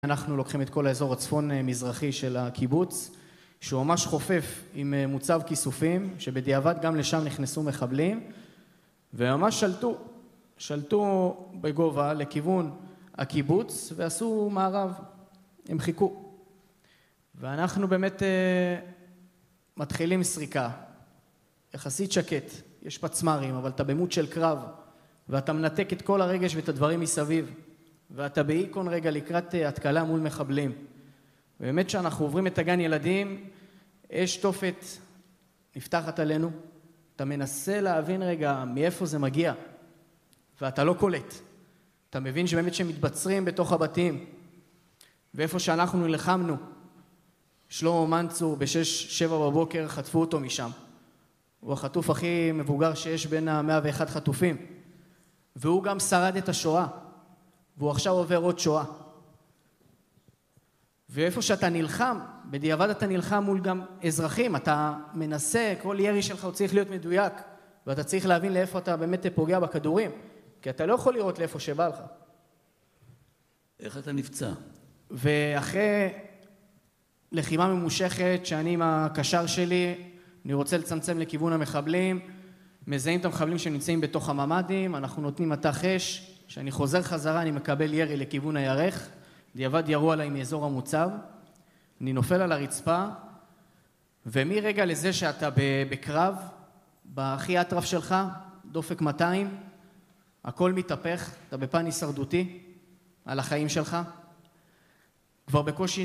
אנחנו לוקחים את כל האזור הצפון-מזרחי של הקיבוץ, שהוא ממש חופף עם מוצב כיסופים, שבדיעבד גם לשם נכנסו מחבלים, וממש שלטו בגובה לכיוון הקיבוץ, ועשו מערב, הם חיכו. ואנחנו באמת מתחילים סריקה, יחסית שקט, יש פצמרים, אבל אתה במות של קרב, ואתה מנתק את כל הרגש ואת הדברים מסביב, ואתה באיקון רגע לקראת התקלה מול מחבלים. באמת שאנחנו עוברים את הגן ילדים, אש תופת נפתחת עלינו, אתה מנסה להבין רגע מאיפה זה מגיע, ואתה לא קולט. אתה מבין שבאמת שמתבצרים בתוך הבתים, ואיפה שאנחנו נלחמנו, שלמה מנצור ב-6-7 בבוקר חטפו אותו משם. הוא החטוף הכי מבוגר שיש בין ה-101 חטופים. והוא גם שרד את השואה. והוא עכשיו עובר עוד שואה. ואיפה שאתה נלחם, בדיעבד אתה נלחם מול גם אזרחים. אתה מנסה, כל ירי שלך הוא צריך להיות מדויק. ואתה צריך להבין לאיפה אתה באמת פוגע בכדורים. כי אתה לא יכול לראות לאיפה שבא לך. איך אתה נפצע? ואחרי לחימה ממושכת, שאני עם הקשר שלי, אני רוצה לצמצם לכיוון המחבלים, מזהים את המחבלים שנמצאים בתוך הממדים, אנחנו נותנים מטח אש, כשאני חוזר חזרה אני מקבל ירי לכיוון הירך, דיעבד ירו עליי מאזור המוצב, אני נופל על הרצפה, ומרגע לזה שאתה בקרב, בהכי אטרף שלך, דופק 200, הכל מתהפך, אתה בפן הישרדותי על החיים שלך, כבר בקושי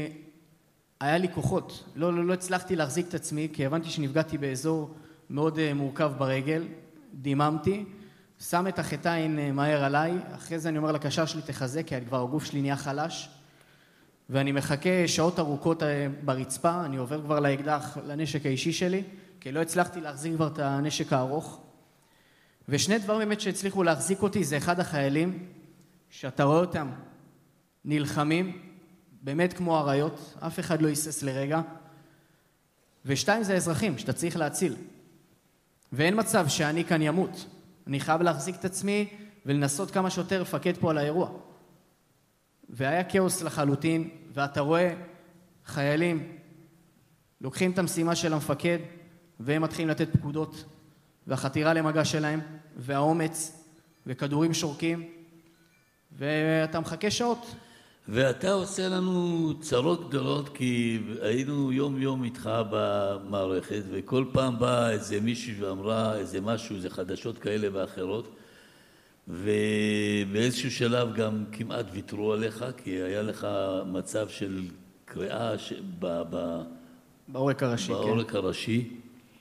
היה לי כוחות, לא הצלחתי להחזיק את עצמי, כי הבנתי שנפגעתי באזור מאוד מורכב ברגל, דיממתי, שם את החטאים מהר עליי, אחרי זה אני אומר לקשר שלי תחזק, כי כבר הגוף שלי נהיה חלש, ואני מחכה שעות ארוכות ברצפה, אני עובר כבר לאקדח, לנשק האישי שלי, כי לא הצלחתי להחזיק כבר את הנשק הארוך, ושני דברים באמת שהצליחו להחזיק אותי, זה אחד החיילים, שאתה רואה אותם נלחמים, באמת כמו הריות, אף אחד לא ייסס לרגע, ושתיים זה האזרחים שאתה צריך להציל, ואין מצב שאני כאן ימות, אני חייב להחזיק את עצמי ולנסות כמה שיותר לפקד פה על האירוע, והיה כאוס לחלוטין, ואתה רואה חיילים לוקחים את המשימה של המפקד, והם מתחילים לתת פקודות, והחתירה למגע שלהם, והאומץ, וכדורים שורקים, ואתה מחכה שעות. ואתה עושה לנו צרות גדולות, כי היינו יום יום איתך במערכת, וכל פעם בא איזה מישהו ואמרה איזה משהו, איזה חדשות כאלה ואחרות, ובאיזשהו שלב גם כמעט ויתרו עליך, כי היה לך מצב של קריאה בעורק הראשי. בעורק הראשי.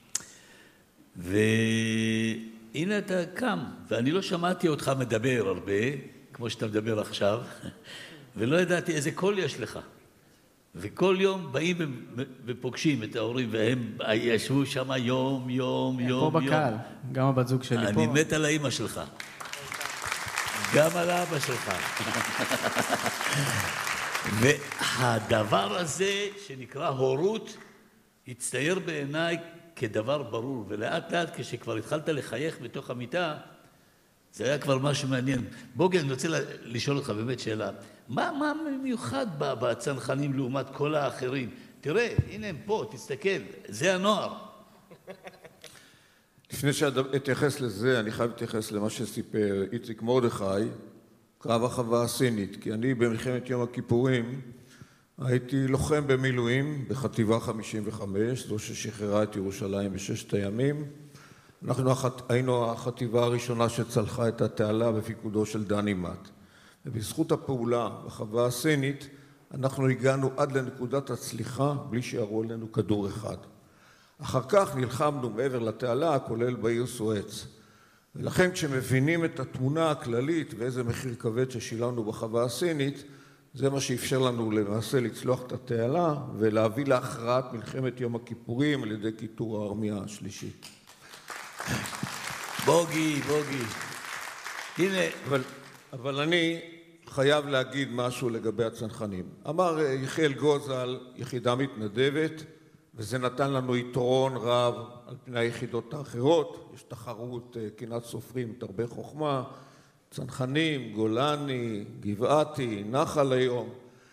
והנה אתה קם, ואני לא שמעתי אותך מדבר הרבה, כמו שאתה מדבר עכשיו, ולא ידעתי איזה קול יש לך. וכל יום באים ופוגשים את ההורים, והם ישבו שם יום, יום, יום. פה בקהל, גם הבת זוג שלי פה. אני מת על האמא שלך. גם על האבא שלך. והדבר הזה שנקרא הורות, הצטייר בעיניי כדבר ברור, ולאט לאט כשכבר התחלת לחייך בתוך המיטה, זה היה כבר משהו מעניין. בוגי, אני רוצה לשאול אותך באמת שאלה. מה מיוחד בצנחנים לעומת כל האחרים? תראה, הנה הם פה, תסתכל, זה הנוער. לפני שאתייחס לזה, אני חייב להתייחס למה שסיפר איציק מרדכי, קרב החווה הסינית, כי אני במלחמת יום הכיפורים הייתי לוחם במילואים בחטיבה 55, זו ששחררה את ירושלים בששת הימים. אנחנו היינו החטיבה הראשונה שצלחה את התעלה בפיקודו של דני מת. ובזכות הפעולה בחווה הסינית, אנחנו הגענו עד לנקודת הצליחה בלי שירו עלינו כדור אחד. אחר כך נלחמנו מעבר לתעלה, כולל בעיר סואץ. ולכן כשמבינים את התמונה הכללית ואיזה מחיר כבד ששילמנו בחווה הסינית, זה מה שאפשר לנו למעשה לצלוח את התעלה ולהביא להכרעת מלחמת יום הכיפורים על ידי כיתור הארמיה השלישית. בוגי. הנה. אבל אני חייב להגיד משהו לגבי הצנחנים. אמר יחיאל גוזל, יחידה מתנדבת, וזה נתן לנו יתרון רב על פני היחידות האחרות. יש תחרות קנאת סופרים, תרבה חוכמה, צנחנים, גולני, גבעתי, נחל היום.